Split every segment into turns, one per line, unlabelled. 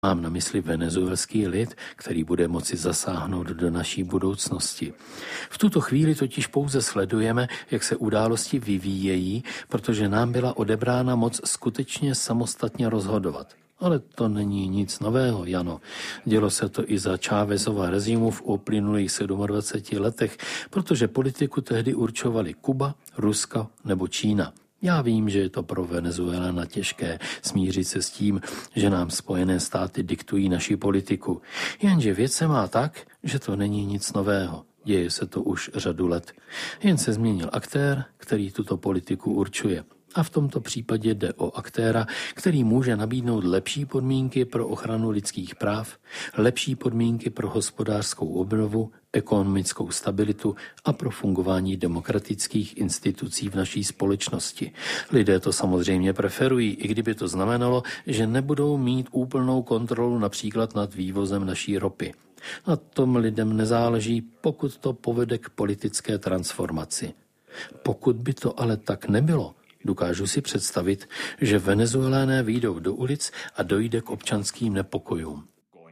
Mám na mysli venezuelský lid, který bude moci zasáhnout do naší budoucnosti. V tuto chvíli totiž pouze sledujeme, jak se události vyvíjejí, protože nám byla odebrána moc skutečně samostatně rozhodovat. Ale to není nic nového, Jano. Dělo se to i za Chávezova režimu v uplynulých 27 letech, protože politiku tehdy určovali Kuba, Rusko nebo Čína. Já vím, že je to pro Venezuelana těžké smířit se s tím, že nám Spojené státy diktují naši politiku. Jenže věc se má tak, že to není nic nového. Děje se to už řadu let. Jen se změnil aktér, který tuto politiku určuje. A v tomto případě jde o aktéra, který může nabídnout lepší podmínky pro ochranu lidských práv, lepší podmínky pro hospodářskou obnovu, ekonomickou stabilitu a pro fungování demokratických institucí v naší společnosti. Lidé to samozřejmě preferují, i kdyby to znamenalo, že nebudou mít úplnou kontrolu například nad vývozem naší ropy. Na tom lidem nezáleží, pokud to povede k politické transformaci. Pokud by to ale tak nebylo, dokážu si představit, že Venezuelané vyjdou do ulic a dojde k občanským nepokojům.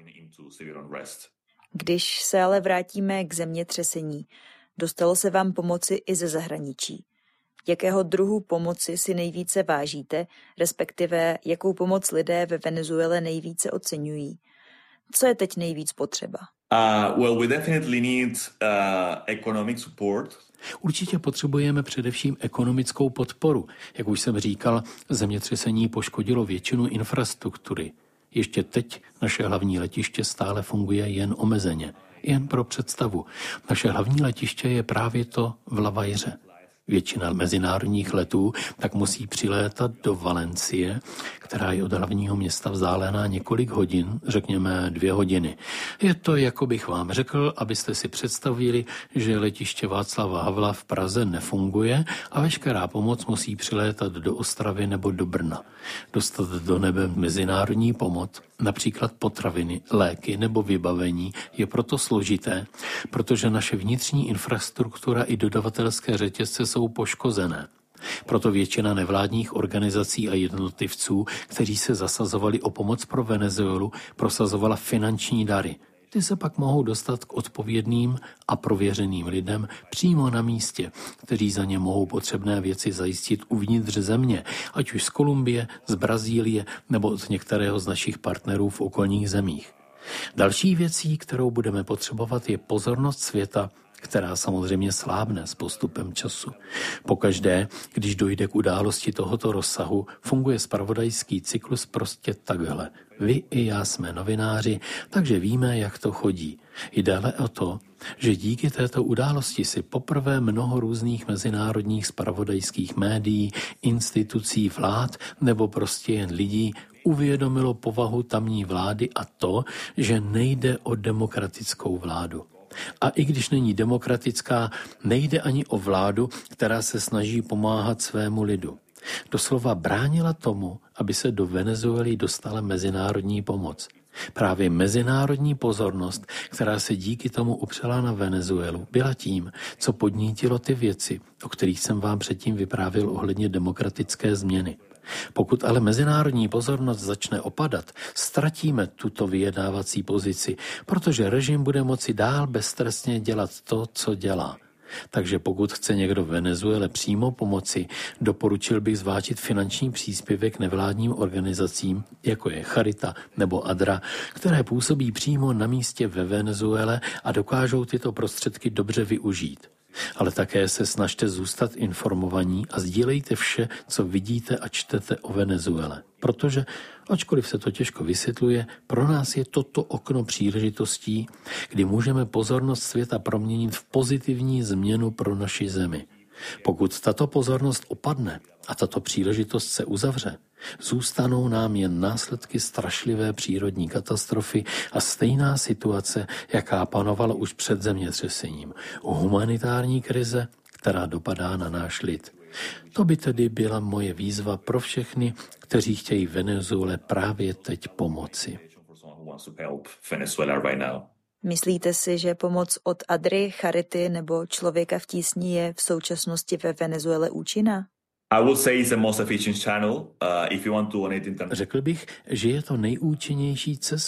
Když se ale vrátíme k zemětřesení, dostalo se vám pomoci i ze zahraničí. Jakého druhu pomoci si nejvíce vážíte, respektive jakou pomoc lidé ve Venezuele nejvíce oceňují? Co je teď nejvíc potřeba?
We definitely need economic support.
Určitě potřebujeme především ekonomickou podporu. Jak už jsem říkal, zemětřesení poškodilo většinu infrastruktury. Ještě teď naše hlavní letiště stále funguje jen omezeně. Jen pro představu. Naše hlavní letiště je právě to v Lavajře. Většina mezinárodních letů tak musí přilétat do Valencie, která je od hlavního města vzdálená několik hodin, řekněme 2 hodiny. Je to, jako bych vám řekl, abyste si představili, že letiště Václava Havla v Praze nefunguje a veškerá pomoc musí přilétat do Ostravy nebo do Brna. Dostat do nebe mezinárodní pomoc, například potraviny, léky nebo vybavení, je proto složité, protože naše vnitřní infrastruktura i dodavatelské řetězce jsou poškozené. Proto většina nevládních organizací a jednotlivců, kteří se zasazovali o pomoc pro Venezuelu, prosazovala finanční dary. Ty se pak mohou dostat k odpovědným a prověřeným lidem přímo na místě, kteří za ně mohou potřebné věci zajistit uvnitř země, ať už z Kolumbie, z Brazílie nebo od některého z našich partnerů v okolních zemích. Další věcí, kterou budeme potřebovat, je pozornost světa, která samozřejmě slábne s postupem času. Pokaždé, když dojde k události tohoto rozsahu, funguje zpravodajský cyklus prostě takhle. Vy i já jsme novináři, takže víme, jak to chodí. Jde ale o to, že díky této události si poprvé mnoho různých mezinárodních zpravodajských médií, institucí, vlád nebo prostě jen lidí uvědomilo povahu tamní vlády a to, že nejde o demokratickou vládu. A i když není demokratická, nejde ani o vládu, která se snaží pomáhat svému lidu. Doslova bránila tomu, aby se do Venezuely dostala mezinárodní pomoc. Právě mezinárodní pozornost, která se díky tomu upřela na Venezuelu, byla tím, co podnítilo ty věci, o kterých jsem vám předtím vyprávěl ohledně demokratické změny. Pokud ale mezinárodní pozornost začne opadat, ztratíme tuto vyjednávací pozici, protože režim bude moci dál beztrestně dělat to, co dělá. Takže pokud chce někdo Venezuele přímo pomoci, doporučil bych zvážit finanční příspěvek nevládním organizacím, jako je Charita nebo ADRA, které působí přímo na místě ve Venezuele a dokážou tyto prostředky dobře využít. Ale také se snažte zůstat informovaní a sdílejte vše, co vidíte a čtete o Venezuele. Protože, ačkoliv se to těžko vysvětluje, pro nás je toto okno příležitostí, kdy můžeme pozornost světa proměnit v pozitivní změnu pro naši zemi. Pokud tato pozornost opadne a tato příležitost se uzavře, zůstanou nám jen následky strašlivé přírodní katastrofy a stejná situace, jaká panovala už před zemětřesením. Humanitární krize, která dopadá na náš lid. To by tedy byla moje výzva pro všechny, kteří chtějí Venezuele právě teď pomoci.
Myslíte si, že pomoc od Adry, Charity nebo Člověka v tísni je v současnosti ve Venezuele účinná?
I would say it's the most efficient channel if you want to donate internationally.
Řekl bych, že je to nejúčinnější cesta,